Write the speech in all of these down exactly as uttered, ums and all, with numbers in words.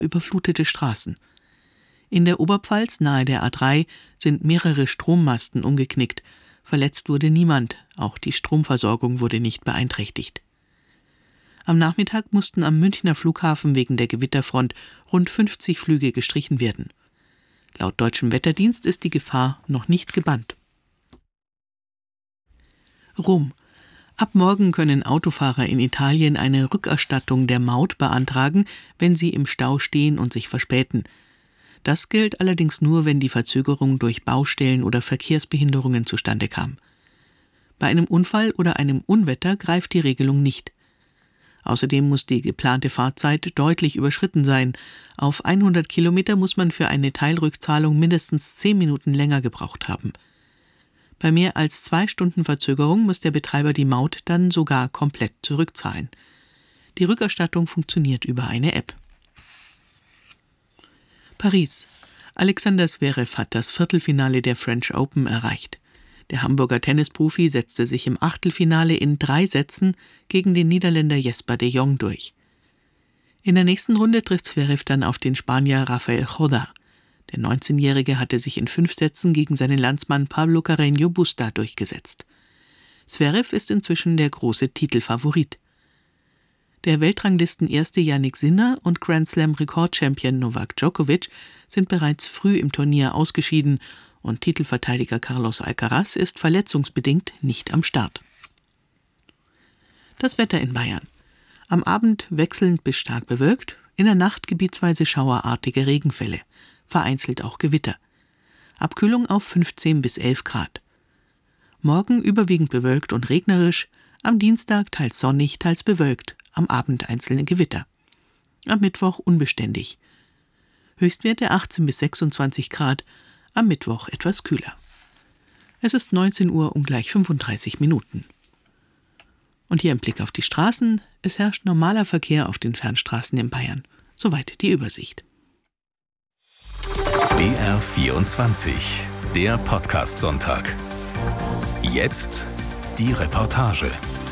überflutete Straßen. In der Oberpfalz nahe der A drei sind mehrere Strommasten umgeknickt. Verletzt wurde niemand, auch die Stromversorgung wurde nicht beeinträchtigt. Am Nachmittag mussten am Münchner Flughafen wegen der Gewitterfront rund fünfzig Flüge gestrichen werden. Laut deutschem Wetterdienst ist die Gefahr noch nicht gebannt. Rom. Ab morgen können Autofahrer in Italien eine Rückerstattung der Maut beantragen, wenn sie im Stau stehen und sich verspäten. Das gilt allerdings nur, wenn die Verzögerung durch Baustellen oder Verkehrsbehinderungen zustande kam. Bei einem Unfall oder einem Unwetter greift die Regelung nicht. Außerdem muss die geplante Fahrzeit deutlich überschritten sein. Auf hundert Kilometer muss man für eine Teilrückzahlung mindestens zehn Minuten länger gebraucht haben. Bei mehr als zwei Stunden Verzögerung muss der Betreiber die Maut dann sogar komplett zurückzahlen. Die Rückerstattung funktioniert über eine App. Paris. Alexander Zverev hat das Viertelfinale der French Open erreicht. Der Hamburger Tennisprofi setzte sich im Achtelfinale in drei Sätzen gegen den Niederländer Jesper de Jong durch. In der nächsten Runde trifft Zverev dann auf den Spanier Rafael Jodar. Der neunzehnjährige hatte sich in fünf Sätzen gegen seinen Landsmann Pablo Carreño Busta durchgesetzt. Zverev ist inzwischen der große Titelfavorit. Der Weltranglistenerste Jannik Sinner und Grand Slam-Rekordchampion Novak Djokovic sind bereits früh im Turnier ausgeschieden und Titelverteidiger Carlos Alcaraz ist verletzungsbedingt nicht am Start. Das Wetter in Bayern. Am Abend wechselnd bis stark bewölkt, in der Nacht gebietsweise schauerartige Regenfälle, vereinzelt auch Gewitter. Abkühlung auf fünfzehn bis elf Grad. Morgen überwiegend bewölkt und regnerisch, am Dienstag teils sonnig, teils bewölkt, am Abend einzelne Gewitter. Am Mittwoch unbeständig. Höchstwerte achtzehn bis sechsundzwanzig Grad, am Mittwoch etwas kühler. Es ist neunzehn Uhr und gleich fünfunddreißig Minuten. Und hier ein Blick auf die Straßen. Es herrscht normaler Verkehr auf den Fernstraßen in Bayern. Soweit die Übersicht. B R vierundzwanzig, der Podcast-Sonntag. Jetzt die Reportage.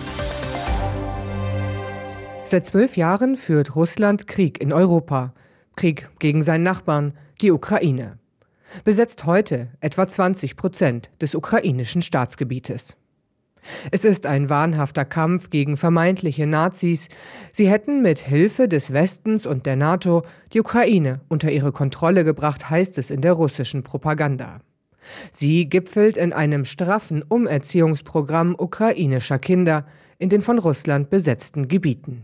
Seit zwölf Jahren führt Russland Krieg in Europa. Krieg gegen seinen Nachbarn, die Ukraine. Besetzt heute etwa zwanzig Prozent des ukrainischen Staatsgebietes. Es ist ein wahnhafter Kampf gegen vermeintliche Nazis. Sie hätten mit Hilfe des Westens und der NATO die Ukraine unter ihre Kontrolle gebracht, heißt es in der russischen Propaganda. Sie gipfelt in einem straffen Umerziehungsprogramm ukrainischer Kinder in den von Russland besetzten Gebieten.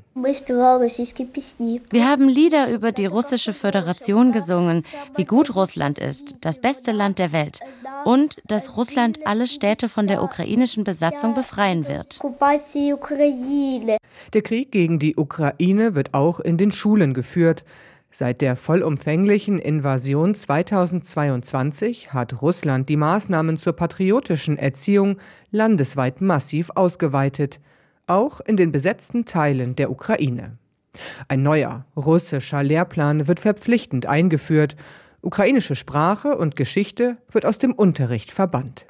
Wir haben Lieder über die russische Föderation gesungen, wie gut Russland ist, das beste Land der Welt und dass Russland alle Städte von der ukrainischen Besatzung befreien wird. Der Krieg gegen die Ukraine wird auch in den Schulen geführt. Seit der vollumfänglichen Invasion zweitausendzweiundzwanzig hat Russland die Maßnahmen zur patriotischen Erziehung landesweit massiv ausgeweitet, auch in den besetzten Teilen der Ukraine. Ein neuer russischer Lehrplan wird verpflichtend eingeführt. Ukrainische Sprache und Geschichte wird aus dem Unterricht verbannt.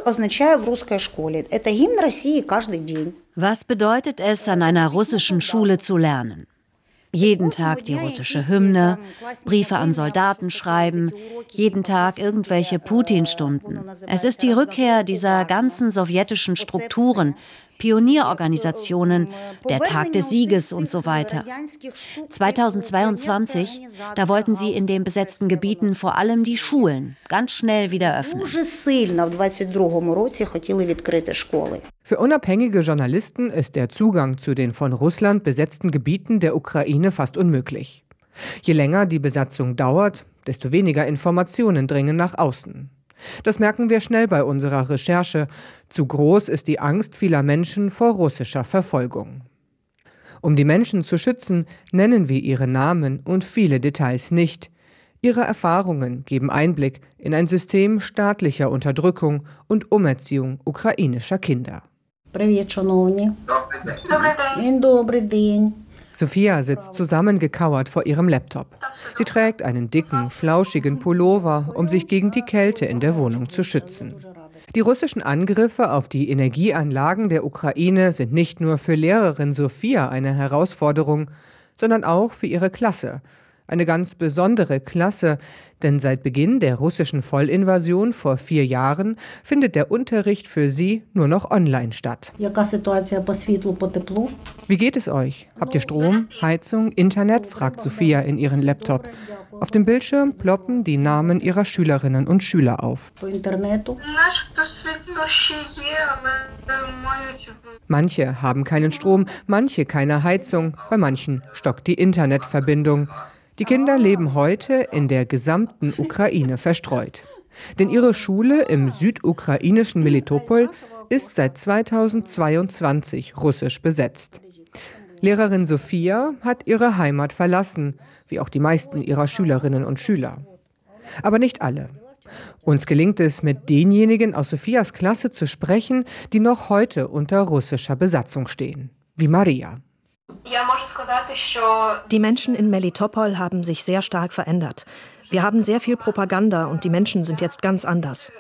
Was bedeutet es, an einer russischen Schule zu lernen? Jeden Tag die russische Hymne, Briefe an Soldaten schreiben, jeden Tag irgendwelche Putin-Stunden. Es ist die Rückkehr dieser ganzen sowjetischen Strukturen, Pionierorganisationen, der Tag des Sieges und so weiter. zweitausendzweiundzwanzig, da wollten sie in den besetzten Gebieten vor allem die Schulen ganz schnell wieder öffnen. Für unabhängige Journalisten ist der Zugang zu den von Russland besetzten Gebieten der Ukraine fast unmöglich. Je länger die Besatzung dauert, desto weniger Informationen dringen nach außen. Das merken wir schnell bei unserer Recherche. Zu groß ist die Angst vieler Menschen vor russischer Verfolgung. Um die Menschen zu schützen, nennen wir ihre Namen und viele Details nicht. Ihre Erfahrungen geben Einblick in ein System staatlicher Unterdrückung und Umerziehung ukrainischer Kinder. Sophia sitzt zusammengekauert vor ihrem Laptop. Sie trägt einen dicken, flauschigen Pullover, um sich gegen die Kälte in der Wohnung zu schützen. Die russischen Angriffe auf die Energieanlagen der Ukraine sind nicht nur für Lehrerin Sophia eine Herausforderung, sondern auch für ihre Klasse. Eine ganz besondere Klasse, denn seit Beginn der russischen Vollinvasion vor vier Jahren findet der Unterricht für sie nur noch online statt. Wie geht es euch? Habt ihr Strom, Heizung, Internet? Fragt Sofia in ihren Laptop. Auf dem Bildschirm ploppen die Namen ihrer Schülerinnen und Schüler auf. Manche haben keinen Strom, manche keine Heizung, bei manchen stockt die Internetverbindung. Die Kinder leben heute in der gesamten Ukraine verstreut. Denn ihre Schule im südukrainischen Melitopol ist seit zweitausendzweiundzwanzig russisch besetzt. Lehrerin Sofia hat ihre Heimat verlassen, wie auch die meisten ihrer Schülerinnen und Schüler. Aber nicht alle. Uns gelingt es, mit denjenigen aus Sofias Klasse zu sprechen, die noch heute unter russischer Besatzung stehen, wie Maria. Die Menschen in Melitopol haben sich sehr stark verändert. Wir haben sehr viel Propaganda und die Menschen sind jetzt ganz anders.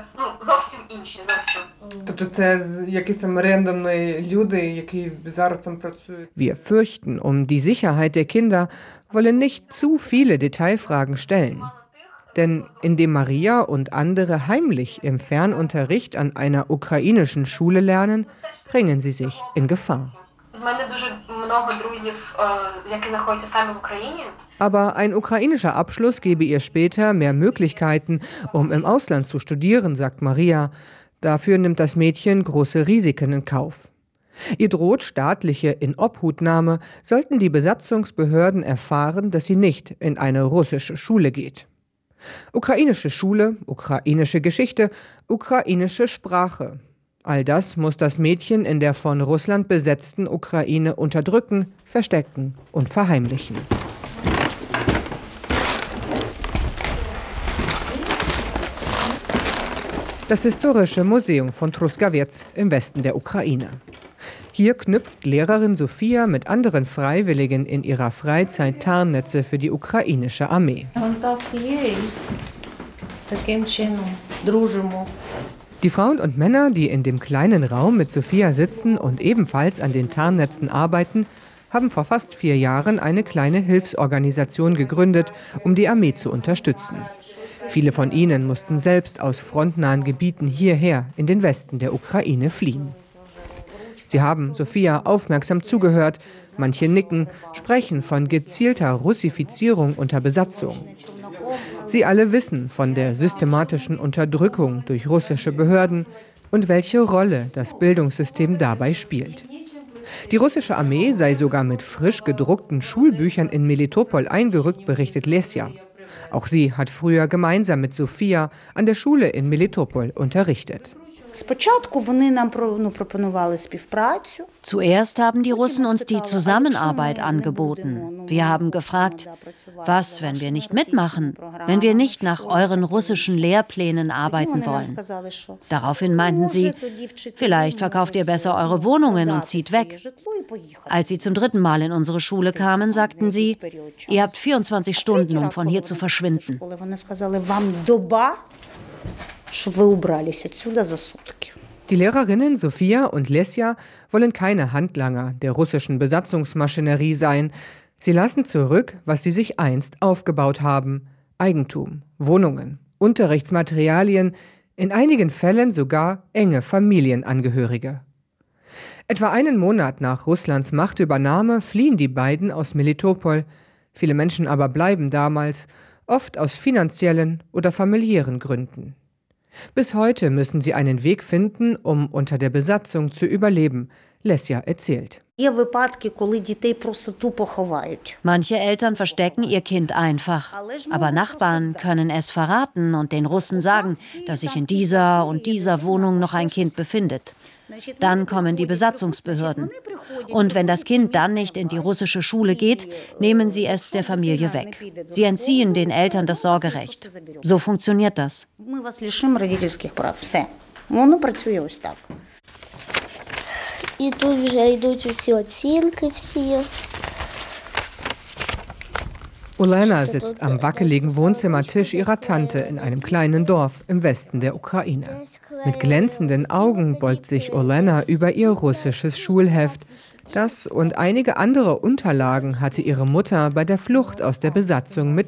Wir fürchten um die Sicherheit der Kinder, wollen nicht zu viele Detailfragen stellen. Denn indem Maria und andere heimlich im Fernunterricht an einer ukrainischen Schule lernen, bringen sie sich in Gefahr. Aber ein ukrainischer Abschluss gebe ihr später mehr Möglichkeiten, um im Ausland zu studieren, sagt Maria. Dafür nimmt das Mädchen große Risiken in Kauf. Ihr droht staatliche Inobhutnahme, sollten die Besatzungsbehörden erfahren, dass sie nicht in eine russische Schule geht. Ukrainische Schule, ukrainische Geschichte, ukrainische Sprache. All das muss das Mädchen in der von Russland besetzten Ukraine unterdrücken, verstecken und verheimlichen. Das historische Museum von Truskawets im Westen der Ukraine. Hier knüpft Lehrerin Sofia mit anderen Freiwilligen in ihrer Freizeit Tarnnetze für die ukrainische Armee. Die Frauen und Männer, die in dem kleinen Raum mit Sofia sitzen und ebenfalls an den Tarnnetzen arbeiten, haben vor fast vier Jahren eine kleine Hilfsorganisation gegründet, um die Armee zu unterstützen. Viele von ihnen mussten selbst aus frontnahen Gebieten hierher in den Westen der Ukraine fliehen. Sie haben Sofia aufmerksam zugehört, manche nicken, sprechen von gezielter Russifizierung unter Besatzung. Sie alle wissen von der systematischen Unterdrückung durch russische Behörden und welche Rolle das Bildungssystem dabei spielt. Die russische Armee sei sogar mit frisch gedruckten Schulbüchern in Melitopol eingerückt, berichtet Lesja. Auch sie hat früher gemeinsam mit Sofia an der Schule in Melitopol unterrichtet. Zuerst haben die Russen uns die Zusammenarbeit angeboten. Wir haben gefragt, was, wenn wir nicht mitmachen, wenn wir nicht nach euren russischen Lehrplänen arbeiten wollen. Daraufhin meinten sie, vielleicht verkauft ihr besser eure Wohnungen und zieht weg. Als sie zum dritten Mal in unsere Schule kamen, sagten sie, ihr habt vierundzwanzig Stunden, um von hier zu verschwinden. Die Lehrerinnen Sofia und Lesja wollen keine Handlanger der russischen Besatzungsmaschinerie sein. Sie lassen zurück, was sie sich einst aufgebaut haben. Eigentum, Wohnungen, Unterrichtsmaterialien, in einigen Fällen sogar enge Familienangehörige. Etwa einen Monat nach Russlands Machtübernahme fliehen die beiden aus Melitopol. Viele Menschen aber bleiben damals, oft aus finanziellen oder familiären Gründen. Bis heute müssen sie einen Weg finden, um unter der Besatzung zu überleben, Lesja erzählt. Manche Eltern verstecken ihr Kind einfach, aber Nachbarn können es verraten und den Russen sagen, dass sich in dieser und dieser Wohnung noch ein Kind befindet. Dann kommen die Besatzungsbehörden. Und wenn das Kind dann nicht in die russische Schule geht, nehmen sie es der Familie weg. Sie entziehen den Eltern das Sorgerecht. So funktioniert das. І тут вже йдуть усі оцінки всі. Olena sitzt am wackeligen Wohnzimmertisch ihrer Tante in einem kleinen Dorf im Westen der Ukraine. Mit glänzenden Augen beugt sich Olena über ihr russisches Schulheft. Das und einige andere Unterlagen hatte ihre Mutter bei der Flucht aus der Besatzung mit